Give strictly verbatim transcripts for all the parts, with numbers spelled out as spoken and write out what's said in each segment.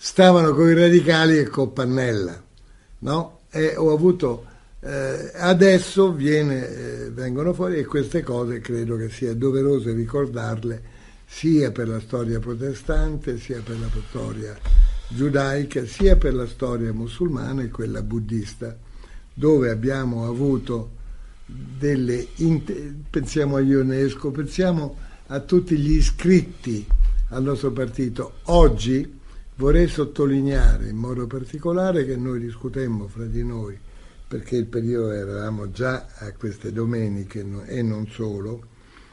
stavano con i radicali e con Pannella, no? E ho avuto eh, adesso viene, eh, vengono fuori, e queste cose credo che sia doveroso ricordarle, sia per la storia protestante, sia per la storia giudaica, sia per la storia musulmana e quella buddista, dove abbiamo avuto delle, pensiamo a Ionesco, pensiamo a tutti gli iscritti al nostro partito. Oggi vorrei sottolineare in modo particolare che noi discutemmo fra di noi, perché il periodo eravamo già a queste domeniche e non solo,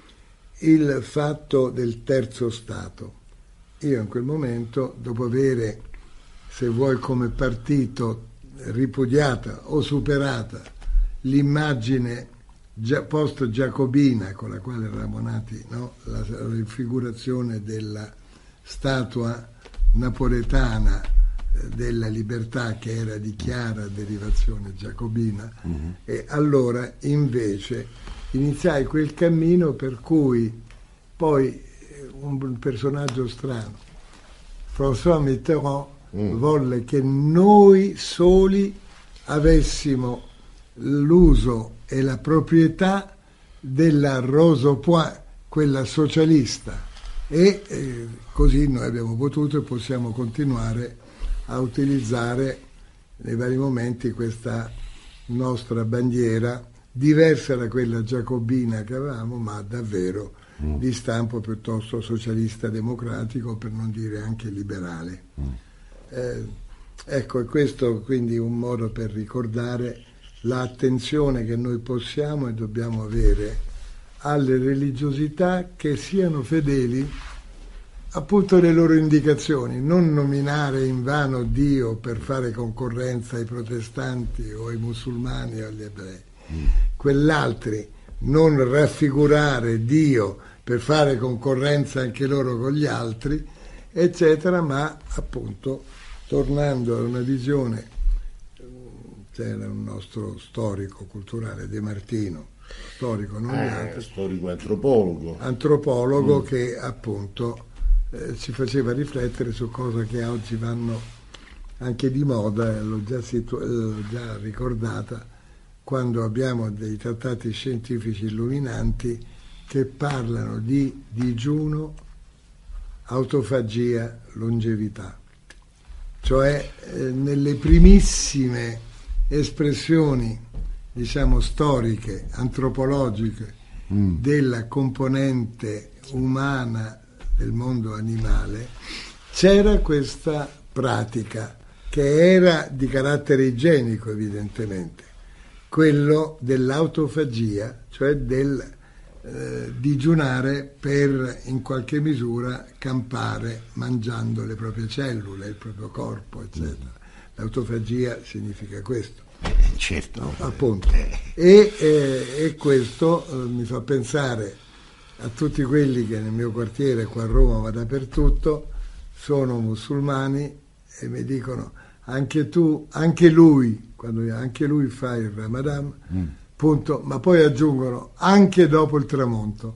il fatto del terzo Stato. Io in quel momento, dopo avere, se vuoi come partito, ripudiata o superata l'immagine post-giacobina con la quale eravamo nati, no? La raffigurazione della statua napoletana della libertà che era di chiara derivazione giacobina, mm-hmm. E allora invece iniziai quel cammino per cui poi un personaggio strano, François Mitterrand, mm. volle che noi soli avessimo l'uso e la proprietà della Rosopoint, quella socialista, e eh, così noi abbiamo potuto e possiamo continuare a utilizzare nei vari momenti questa nostra bandiera, diversa da quella giacobina che avevamo, ma davvero mm. di stampo piuttosto socialista democratico, per non dire anche liberale. Mm. Eh, ecco, e questo quindi è un modo per ricordare l'attenzione che noi possiamo e dobbiamo avere alle religiosità che siano fedeli appunto alle loro indicazioni, non nominare in vano Dio per fare concorrenza ai protestanti o ai musulmani o agli ebrei, mm. quell'altri non raffigurare Dio per fare concorrenza anche loro con gli altri, eccetera, ma appunto tornando a una visione, c'era un nostro storico culturale, De Martino, storico non eh, altro, storico antropologo, antropologo mm. che appunto eh, ci faceva riflettere su cose che oggi vanno anche di moda, eh, l'ho già, situ- l'ho già ricordata, quando abbiamo dei trattati scientifici illuminanti che parlano di digiuno, autofagia, longevità, cioè eh, nelle primissime espressioni, diciamo, storiche, antropologiche mm. della componente umana del mondo animale, c'era questa pratica che era di carattere igienico evidentemente, quello dell'autofagia, cioè del eh, digiunare per in qualche misura campare mangiando le proprie cellule, il proprio corpo, eccetera. Mm. L'autofagia significa questo. Eh, certo. No, appunto. E, eh, e questo eh, mi fa pensare a tutti quelli che nel mio quartiere qua a Roma, ma dappertutto, sono musulmani e mi dicono anche tu, anche lui, quando anche lui fa il Ramadan, mm. punto, ma poi aggiungono anche dopo il tramonto.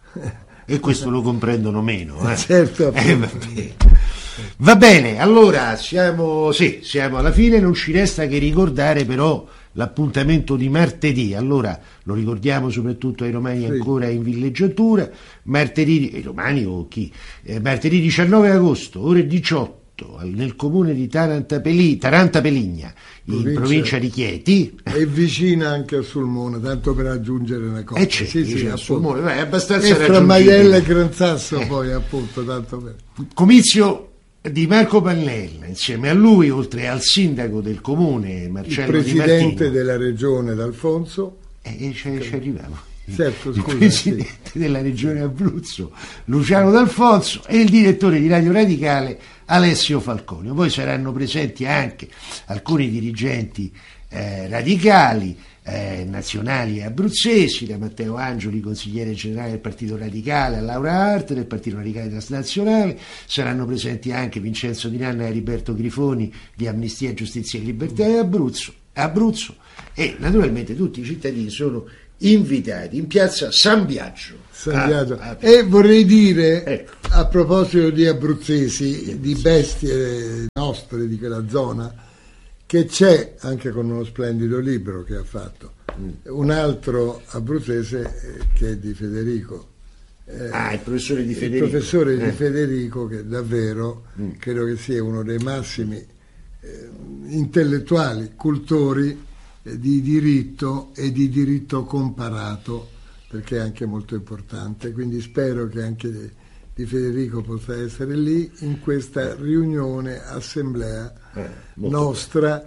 E questo lo comprendono meno. Eh? Certo, eh, vabbè. Va bene, allora siamo, sì, siamo alla fine, non ci resta che ricordare però l'appuntamento di martedì. Allora lo ricordiamo soprattutto ai romani sì. ancora in villeggiatura, martedì, i romani o chi? Eh, martedì diciannove agosto, ore diciotto, nel comune di Tarantapeli, Tarantapeligna, in provincia, provincia di Chieti. E vicina anche a Sulmona, tanto per aggiungere una cosa. Eh c'è, sì, sì, a Sulmona, è abbastanza raggiungibile. E fra Maiella e Granzasso eh. poi appunto, tanto per... Comizio di Marco Pannella, insieme a lui, oltre al sindaco del comune Marcello il Di Martino, presidente della regione D'Alfonso, e eh, ci, ci arriviamo, certo, il scusa, presidente sì. della regione Abruzzo Luciano D'Alfonso e il direttore di Radio Radicale Alessio Falconio. Poi saranno presenti anche alcuni dirigenti eh, radicali, eh, nazionali e abruzzesi, da Matteo Angioli, consigliere generale del Partito Radicale, a Laura Arte del Partito Radicale Transnazionale. Saranno presenti anche Vincenzo Di Nanna e Heriberto Grifoni di Amnistia, Giustizia e Libertà e Abruzzo, Abruzzo e naturalmente tutti i cittadini sono invitati in piazza San Biagio. San Biagio. Ah, ah, e vorrei dire, ecco, a proposito di abruzzesi, di bestie nostre di quella zona, che c'è, anche con uno splendido libro che ha fatto, mm. un altro abruzzese che è di Federico. Eh, ah, il professore di Federico. Il professore eh. di Federico, che davvero mm. credo che sia uno dei massimi eh, intellettuali, cultori eh, di diritto e di diritto comparato, perché è anche molto importante. Quindi spero che anche di, di Federico possa essere lì in questa riunione, assemblea eh, nostra.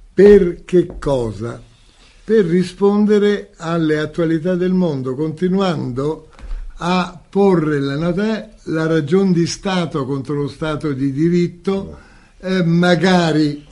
Per che cosa? Per rispondere alle attualità del mondo, continuando a porre la, la ragion di Stato contro lo Stato di diritto, eh, magari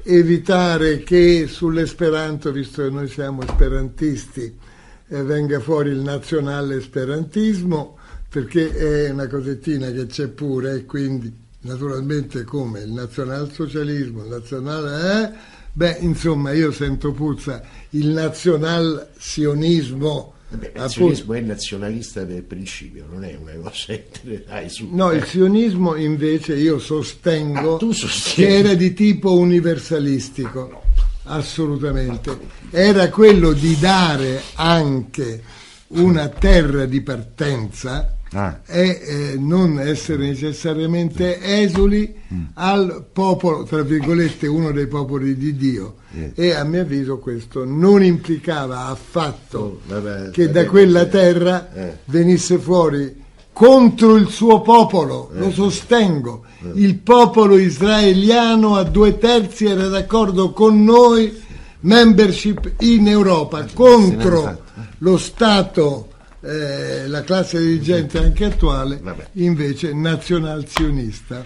evitare che sull'esperanto, visto che noi siamo esperantisti, eh, venga fuori il nazionale esperantismo, perché è una cosettina che c'è pure, e quindi naturalmente come il nazionalsocialismo, il nazionale... Eh, beh, insomma, io sento puzza il nazional sionismo. Vabbè, il sionismo è nazionalista per principio, non è una cosa dai, su. No, il sionismo invece io sostengo ah, che era di tipo universalistico. Ah, no. Assolutamente. Era quello di dare anche una terra di partenza ah. e eh, non essere necessariamente esuli mm. al popolo, tra virgolette, uno dei popoli di Dio. Yeah. E a mio avviso questo non implicava affatto oh, vabbè, che vabbè, da quella terra eh. venisse fuori contro il suo popolo, eh. lo sostengo. Eh. Il popolo israeliano a due terzi era d'accordo con noi, membership in Europa, eh, contro lo Stato, eh, la classe dirigente anche attuale, vabbè. invece nazional-sionista,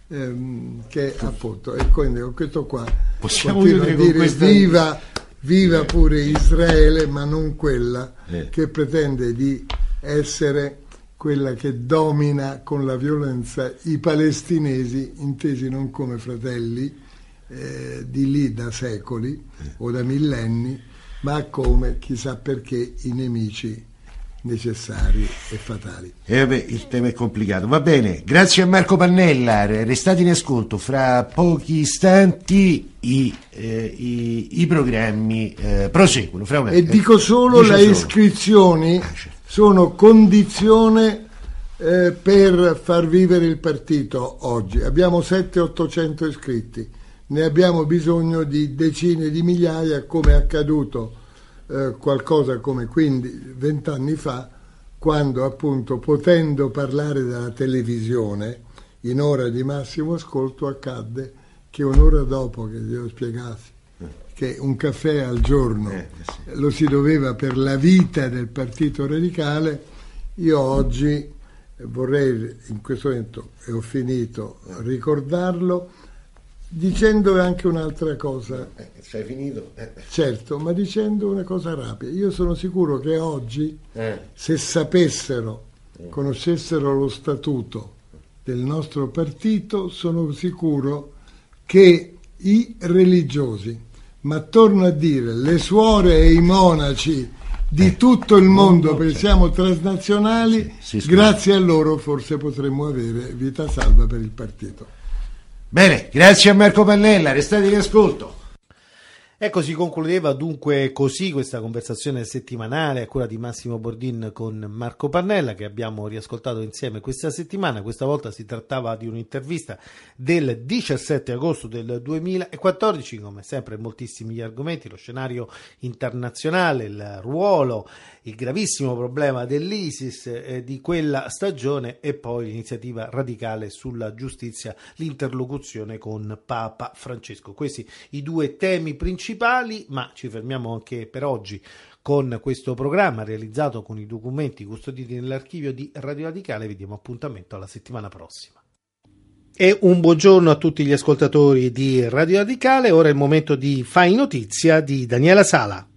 ehm, che appunto, e quindi con questo qua possiamo dire, dire questa... viva, viva pure Israele, ma non quella eh. che pretende di essere quella che domina con la violenza i palestinesi, intesi non come fratelli eh, di lì da secoli eh. o da millenni, ma come, chissà perché, i nemici necessari e fatali. E eh vabbè, il tema è complicato. Va bene, grazie a Marco Pannella, restate in ascolto, fra pochi istanti i, eh, i, i programmi eh, proseguono. Fra una, e dico solo, le iscrizioni ah, certo. sono condizione eh, per far vivere il partito oggi. Abbiamo settecento ottocento iscritti, ne abbiamo bisogno di decine di migliaia, come è accaduto eh, qualcosa come quindici venti anni fa, quando appunto, potendo parlare dalla televisione in ora di massimo ascolto, accadde che un'ora dopo che glielo spiegassi che un caffè al giorno eh, sì. lo si doveva per la vita del Partito Radicale, io oggi vorrei in questo momento, e ho finito, ricordarlo dicendo anche un'altra cosa. Eh, sei finito? Eh. Certo, ma dicendo una cosa rapida. Io sono sicuro che oggi, eh. se sapessero, conoscessero lo statuto del nostro partito, sono sicuro che i religiosi, ma torno a dire, le suore e i monaci di eh. tutto il mondo, perché siamo transnazionali, sì, sì, grazie a loro forse potremmo avere vita salva per il partito. Bene, grazie a Marco Pannella, restate in ascolto. Ecco, si concludeva dunque così questa conversazione settimanale a cura di Massimo Bordin con Marco Pannella, che abbiamo riascoltato insieme questa settimana. Questa volta si trattava di un'intervista del diciassette agosto del duemilaquattordici, come sempre moltissimi gli argomenti, lo scenario internazionale, il ruolo, il gravissimo problema dell'ISIS eh, di quella stagione, e poi l'iniziativa radicale sulla giustizia, l'interlocuzione con Papa Francesco. Questi i due temi principali. Ma ci fermiamo anche per oggi con questo programma realizzato con i documenti custoditi nell'archivio di Radio Radicale. Vi diamo appuntamento alla settimana prossima. E un buongiorno a tutti gli ascoltatori di Radio Radicale. Ora è il momento di Fai Notizia di Daniela Sala.